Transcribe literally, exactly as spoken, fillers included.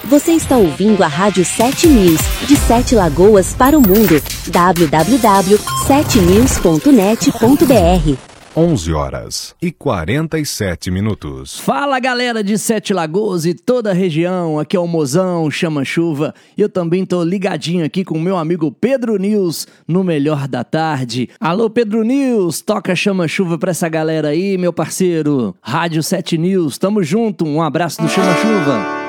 Você está ouvindo a Rádio sete News, de Sete Lagoas para o mundo. w w w ponto sete news ponto net ponto b r. onze horas e quarenta e sete minutos. Fala, galera de Sete Lagoas e toda a região, aqui é o Mozão, Chama Chuva, e eu também tô ligadinho aqui com o meu amigo Pedro News, no Melhor da Tarde. Alô, Pedro News, toca Chama Chuva pra essa galera aí, meu parceiro. Rádio sete News, tamo junto, um abraço do Chama Chuva.